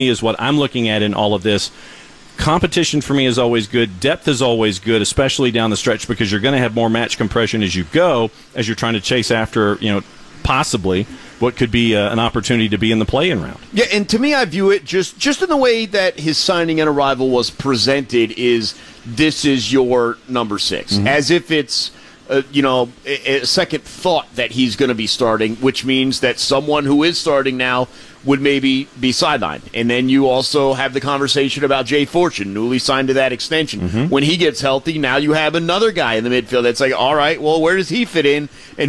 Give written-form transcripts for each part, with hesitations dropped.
is what I'm looking at in all of this. Competition for me is always good. Depth is always good, especially down the stretch, because you're going to have more match compression as you go, as you're trying to chase after, possibly what could be an opportunity to be in the play-in round. Yeah, and to me, I view it just in the way that his signing and arrival was presented is this is your number 6, as if it's a second thought that he's going to be starting, which means that someone who is starting now would maybe be sidelined. And then you also have the conversation about Jay Fortune, newly signed to that extension. When he gets healthy, now you have another guy in the midfield that's like, all right, well, where does he fit in?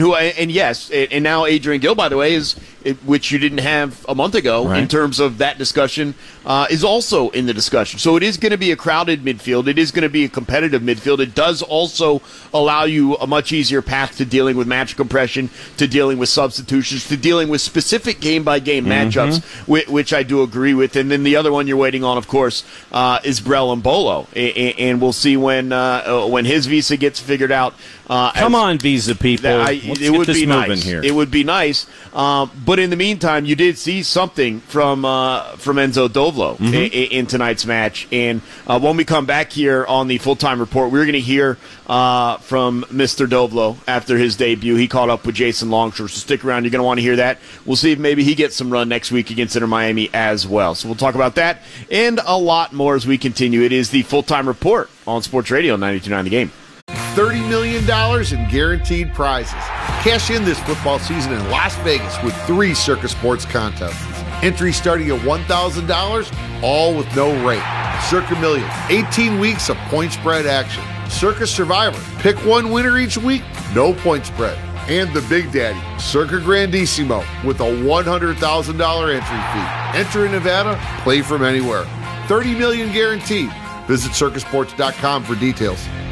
And now Adrian Gill, by the way, which you didn't have a month ago in terms of that discussion, is also in the discussion. So it is going to be a crowded midfield. It is going to be a competitive midfield. It does also allow you a much easier path to dealing with match compression, to dealing with substitutions, to dealing with specific game-by-game matchups, which I do agree with. And then the other one you're waiting on, of course, is Brell Embolo. And we'll see when his visa gets figured out. Come on, visa people. It would be nice. Here. It would be nice. But in the meantime, you did see something from Enzo Dovlo in tonight's match. And when we come back here on the full-time report, we're going to hear from Mr. Dovlo after his debut. He caught up with Jason Longshore, so stick around. You're going to want to hear that. We'll see if maybe he gets some run next week against Inter Miami as well. So we'll talk about that and a lot more as we continue. It is the full-time report on Sports Radio 92.9 The Game. $30 million in guaranteed prizes. Cash in this football season in Las Vegas with 3 Circus Sports contests. Entry starting at $1,000, all with no rate. Circa Million, 18 weeks of point spread action. Circus Survivor, pick one winner each week, no point spread. And the Big Daddy, Circa Grandissimo, with a $100,000 entry fee. Enter in Nevada, play from anywhere. $30 million guaranteed. Visit circusports.com for details.